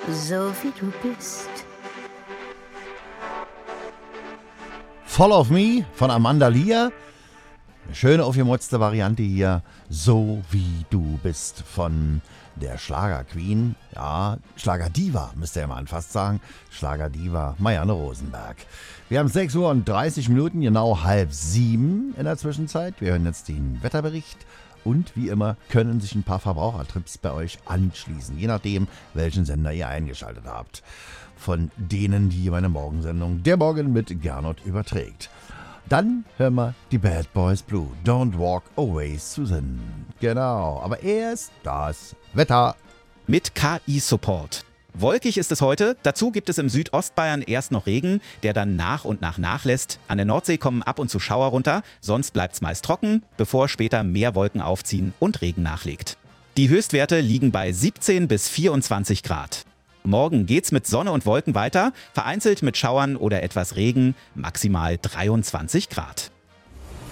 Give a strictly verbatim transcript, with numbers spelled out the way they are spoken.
so wie du bist. Fall of Me von Amanda Lear. Eine schöne aufgemotzte Variante hier. So wie du bist von der Schlagerqueen. Ja, Schlagerdiva, müsste man fast sagen. Schlagerdiva Marianne Rosenberg. Wir haben sechs Uhr und dreißig Minuten, genau halb sieben in der Zwischenzeit. Wir hören jetzt den Wetterbericht. Und wie immer können sich ein paar Verbrauchertipps bei euch anschließen, je nachdem, welchen Sender ihr eingeschaltet habt. Von denen, die meine Morgensendung Der Morgen mit Gernot überträgt. Dann hören wir die Bad Boys Blue. Don't Walk Away, Susan. Genau, aber erst das Wetter. Mit K I-Support. Wolkig ist es heute, dazu gibt es im Südostbayern erst noch Regen, der dann nach und nach nachlässt. An der Nordsee kommen ab und zu Schauer runter, sonst bleibt es meist trocken, bevor später mehr Wolken aufziehen und Regen nachlegt. Die Höchstwerte liegen bei siebzehn bis vierundzwanzig Grad. Morgen geht's mit Sonne und Wolken weiter, vereinzelt mit Schauern oder etwas Regen, maximal dreiundzwanzig Grad.